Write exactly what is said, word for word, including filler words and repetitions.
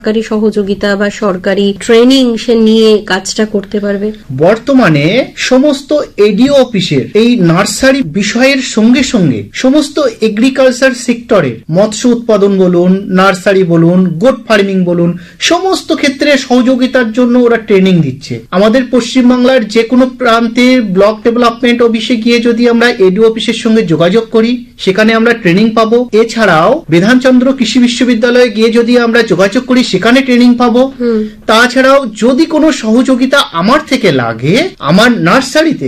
সরকারি সহযোগিতা বা সরকারি ট্রেনিং সে নিয়ে কাজটা করতে পারবে? বর্তমানে সমস্ত এডিও অফিসের এই নার্সারি বিষয়ের সঙ্গে সঙ্গে সমস্ত এগ্রিকালচার সেক্টরে মৎস্য উৎপাদন বলুন, নার্সারি বলুন, গোট ফার্মিং বলুন, সমস্ত ক্ষেত্রে সহযোগিতার জন্য ওরা ট্রেনিং দিচ্ছে। আমাদের পশ্চিমবাংলার যে কোনো প্রান্তে ব্লক ডেভেলপমেন্ট অফিসে গিয়ে যদি আমরা এডিও অফিসের সঙ্গে যোগাযোগ করি, সেখানে আমরা ট্রেনিং পাবো। এছাড়াও বিধানচন্দ্র কৃষি বিশ্ববিদ্যালয়ে গিয়ে যদি আমরা যোগাযোগ করি, সেখানে ট্রেনিং পাবো। তাছাড়াও যদি কোনো সহযোগিতা আমার থেকে লাগে, আমার নার্সারিতে